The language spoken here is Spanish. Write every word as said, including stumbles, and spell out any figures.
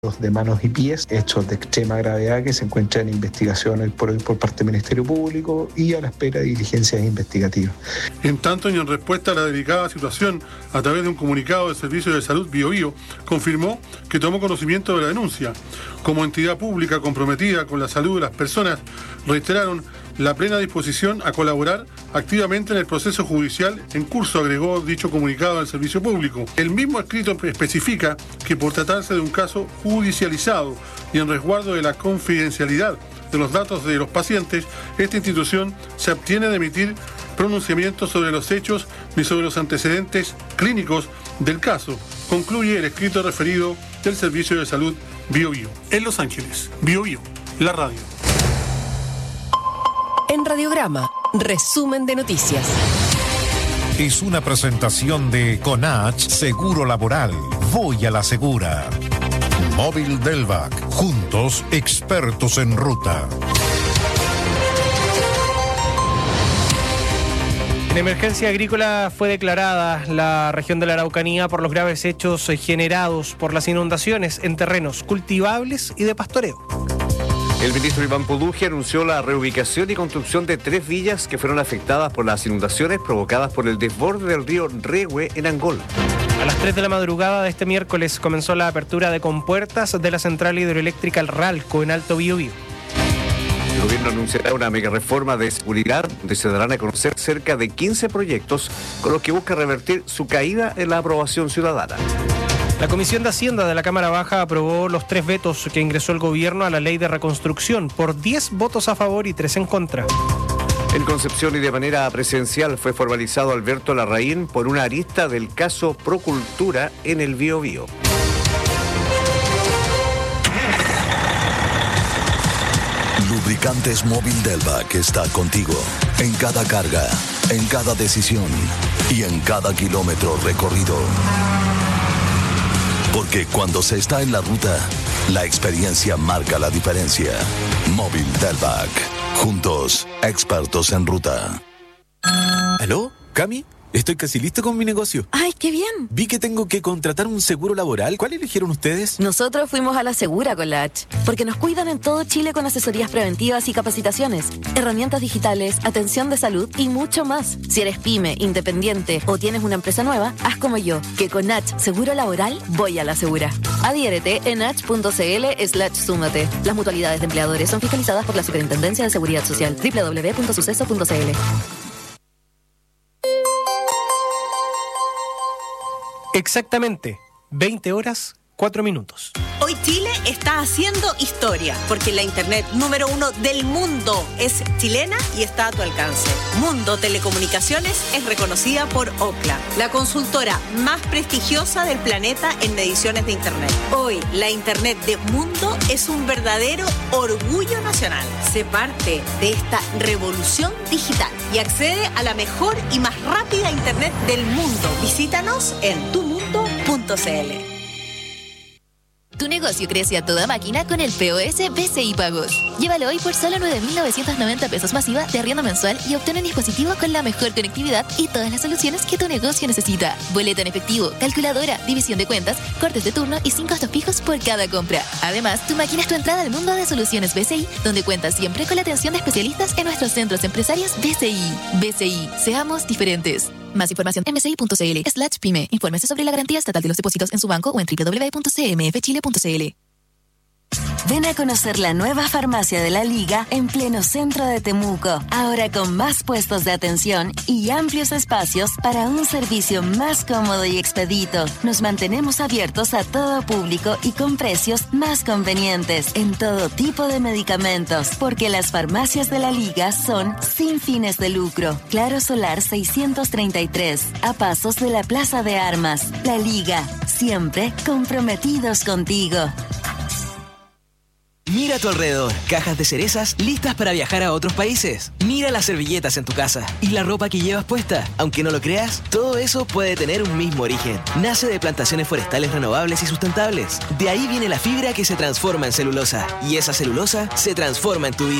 de manos y pies, hechos de extrema gravedad que se encuentran en investigación por, por parte del Ministerio Público y a la espera de diligencias investigativas. En tanto, y en respuesta a la delicada situación, a través de un comunicado del Servicio de Salud Biobío, confirmó que tomó conocimiento de la denuncia. Como entidad pública comprometida con la salud de las personas, reiteraron la plena disposición a colaborar activamente en el proceso judicial en curso, agregó dicho comunicado del Servicio Público. El mismo escrito especifica que por tratarse de un caso judicializado y en resguardo de la confidencialidad de los datos de los pacientes, esta institución se abstiene de emitir pronunciamientos sobre los hechos ni sobre los antecedentes clínicos del caso, concluye el escrito referido del Servicio de Salud Biobío. En Los Ángeles, Biobío, la radio. En Radiograma, resumen de noticias. Es una presentación de Conach Seguro Laboral. Voy a la segura. Móvil Delvac. Juntos, expertos en ruta. En emergencia agrícola fue declarada la región de la Araucanía por los graves hechos generados por las inundaciones en terrenos cultivables y de pastoreo. El ministro Iván Poduge anunció la reubicación y construcción de tres villas que fueron afectadas por las inundaciones provocadas por el desborde del río Rehue en Angol. A las tres de la madrugada de este miércoles comenzó la apertura de compuertas de la central hidroeléctrica El Ralco en Alto Biobío. El gobierno anunciará una mega reforma de seguridad donde se darán a conocer cerca de quince proyectos con los que busca revertir su caída en la aprobación ciudadana. La Comisión de Hacienda de la Cámara Baja aprobó los tres vetos que ingresó el gobierno a la ley de reconstrucción por diez votos a favor y tres en contra. En Concepción y de manera presencial fue formalizado Alberto Larraín por una arista del caso Procultura en el Biobío. Lubricantes Móvil Delvac está contigo en cada carga, en cada decisión y en cada kilómetro recorrido. Porque cuando se está en la ruta, la experiencia marca la diferencia. Móvil Delvac. Juntos, expertos en ruta. ¿Aló? ¿Cami? Estoy casi listo con mi negocio. ¡Ay, qué bien! Vi que tengo que contratar un seguro laboral. ¿Cuál eligieron ustedes? Nosotros fuimos a la Segura con la H, porque nos cuidan en todo Chile con asesorías preventivas y capacitaciones, herramientas digitales, atención de salud y mucho más. Si eres pyme, independiente o tienes una empresa nueva, haz como yo, que con H Seguro Laboral voy a la Segura. Adhiérete en h.cl slash súmate. Las mutualidades de empleadores son fiscalizadas por la Superintendencia de Seguridad Social. doble u doble u doble u punto suceso punto c l. Exactamente, veinte horas, cuatro minutos. Hoy Chile está haciendo historia, porque la internet número uno del mundo es chilena y está a tu alcance. Mundo Telecomunicaciones es reconocida por Ookla, la consultora más prestigiosa del planeta en mediciones de internet. Hoy, la internet de Mundo es un verdadero orgullo nacional. Sé parte de esta revolución digital y accede a la mejor y más rápida internet del mundo. Visítanos en tu mundo punto c l. Tu negocio crece a toda máquina con el P O S B C I Pagos. Llévalo hoy por solo nueve mil novecientos noventa pesos masiva de arriendo mensual y obtén un dispositivo con la mejor conectividad y todas las soluciones que tu negocio necesita. Boleta en efectivo, calculadora, división de cuentas, cortes de turno y sin costos fijos por cada compra. Además, tu máquina es tu entrada al mundo de soluciones B C I, donde cuentas siempre con la atención de especialistas en nuestros centros empresarios B C I. B C I, seamos diferentes. Más información en bci.cl slash pyme. Infórmese sobre la garantía estatal de los depósitos en su banco o en doble u doble u doble u punto c m f chile punto c l. Ven a conocer la nueva farmacia de la Liga en pleno centro de Temuco. Ahora con más puestos de atención y amplios espacios para un servicio más cómodo y expedito. Nos mantenemos abiertos a todo público y con precios más convenientes en todo tipo de medicamentos. Porque las farmacias de la Liga son sin fines de lucro. Claro Solar seiscientos treinta y tres, a pasos de la Plaza de Armas. La Liga, siempre comprometidos contigo. Mira a tu alrededor, cajas de cerezas listas para viajar a otros países. Mira las servilletas en tu casa y la ropa que llevas puesta. Aunque no lo creas, todo eso puede tener un mismo origen. Nace de plantaciones forestales renovables y sustentables. De ahí viene la fibra que se transforma en celulosa. Y esa celulosa se transforma en tu vida.